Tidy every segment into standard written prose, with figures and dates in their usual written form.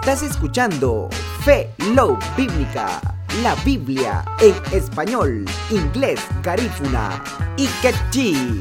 Estás escuchando Fe Love Bíblica, la Biblia en español, inglés, garífuna y quechí.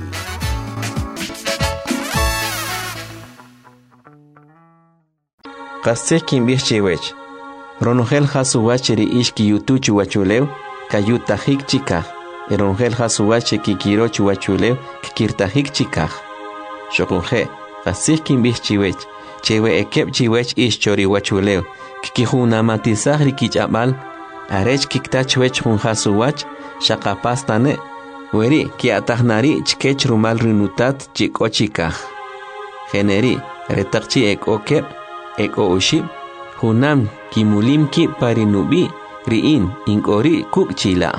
Qasej kinbihchiwech. Ronogel hasuwacheri ishki yutuchu wachuleu, kayutahik chikaj. Ronogel hasuwache kikirochu wachuleu, kikirtahik chikaj. Shokunje, qasej kinbihchiwech. Chewe ekepchiwech ishchori wachuleu, kikijunamatizaj rikich'ab'al, arech kiktachwech jun hasuwach, shaqapastane, weri kiatajnari chkech rumal rinutat chik'ochikaj. Generi, retaqchi ek'okep, eko ushib, hunam kimulimki parinubi, riin inkori kukchila.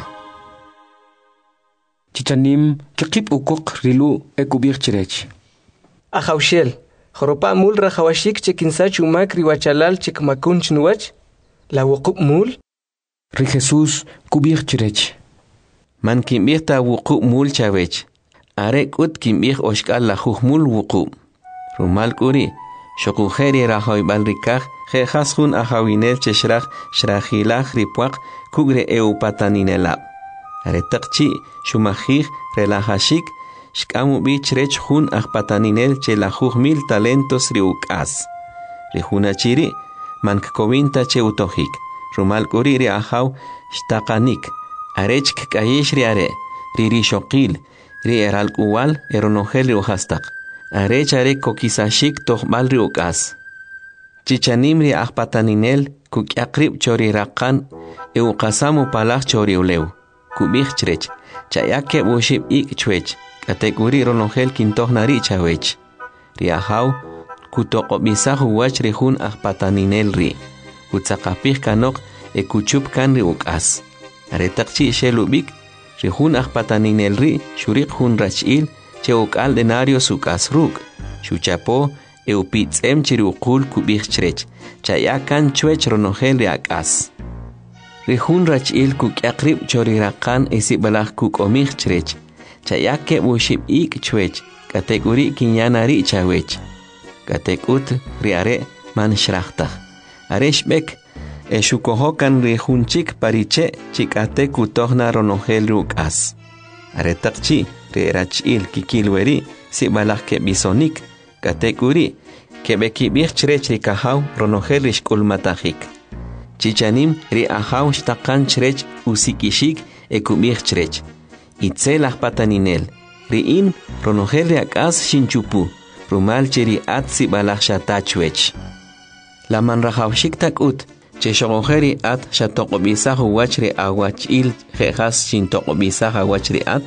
Chichanim kikip ukok rilu ekubirchirech. Ajaushel, joropa mul rajawashik chekinsach umak riwachalal chekmakun chnuach, la wukup mul. Ri Jesús kubirchirech. Man kimbirta wukup mul chavech. Arek ut kimbir oshkal la mul wukup. Rumal kuri. Shokujeri rahoy balrikaj, jehashun ahawinel cheshraj, shrajilaj ripuak, kugre eupataninelab. Aretaqchi, shumajij, relajashik, shkamu bichrech jun ahpataninel chelajuj mil talentos riukas. Rijunachiri, mankkovinta cheutojik, rumal kuri ri ahaw, shtakanik, arech kayesh riare, riri shokil, ri eralkuwal, eronogel riuhastak. Arechare kokisashik tohbal riukas. Chichanimri ahpataninel kukyaqrib chori raqan euqasamu palaj chori uleu. Kubichrech, chayake bushib ik chwech, kategori ronogel kintohnari chawech. Riahaw, kutoqobisahu wach rihun ahpataninel ri. Kutsaqapih kanok ekuchup kan riukas. Aretaqchi shelubik, rihun ahpataninel ri, shurik hun rachil, Cheukal denario sukas ruk, shuchapo, eupitsem chiriukul kubichrech, chayakan chwech ronogel riakas. Rihun rachil kukyaqrib chorirakan esibalaj kukomichrech, chayake bushib ik chwech, kategori kinyanari chawech. Katekut riare man shrachtaj. Areshbek, eshukohokan rihunchik pariche, chikate kutohna ronogel rukas. Aretaqchi, rachil kikilweri, si balaj ke bisonik, katekuri, ke bekibich chrech rikahaw ronogel rishkulmatajik. Chichanim ri ahaw shtakan chrech usikishik ekubich chrech. Itzelaj pataninel, riin ronogel riakas shinchupu, rumal chiri at si balaj shatachwech. La manrajawshik takut, che shogojeri at shatoqobisahu wachri awachil jejas shintoqobisaha wachri at,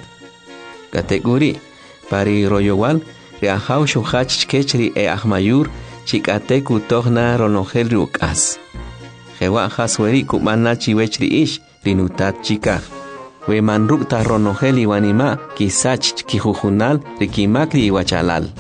kategori pari royowal riahaw shuhach kechri ahmayur chikate kutohna ronogel rukas. Jewa hasweri kumana chiwechri ish rinutat chikaj. We manrukta ronogel iwanima kisach kijujunal rikimakri iwachalal.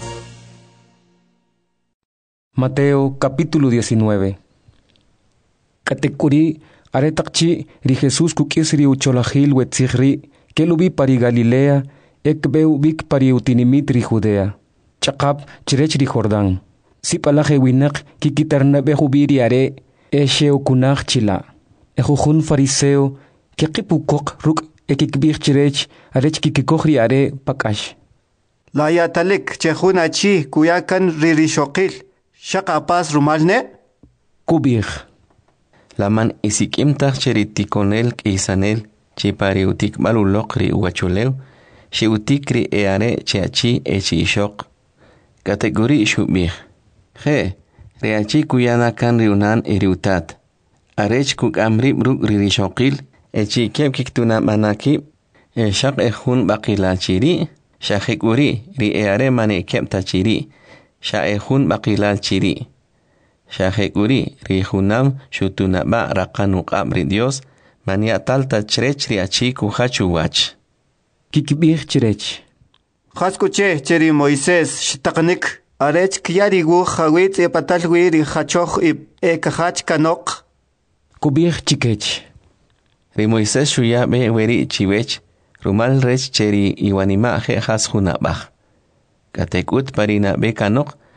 Mateo capítulo 19. Katekuri aretaqchi ri Jesús kukisri ucholajil wetzigri kelubi pari Galilea ekbeu bik pari utinimit ri Judea. Chaqap chirech ri Jordán. Sipalaje winak kikitarnabe jubiri are esheo kunaj chila. Ejujun fariseo kekipukok ruk ekikbir chirech arech kikikohri are pakash. La yatalik chejuna chi kuyakan ririshokil. Shaqapas rumalne? Kubir. Laman isikimtaj cheritikonel kisanel chipariutik balulokri uachuleu, shiutikri eare cheachi echishok. Kategori shubir. Je, reachi kuyana kan riunan eriutat. Arech kuk amrib ruk ririshokil, echi kep kiktuna manaki, shaq ejun bakila chiri, shahekuri ri eare mane kep tachiri. Shaehun bakilal chiri. Shahekuri rihunam shutunaba rakanuk abri Dios mania talta chrech riachi kuhachu wach. Kikibir chirech. Haskuche cheri Moisés shtaqnik arech kyarigu hawit e patalwi ri hachoch e kahach kanok. Kubir chikech. Ri Moisés shuya be weri chiwech rumal rech cheri iwanima he has hunabach. Katekut parina be kanok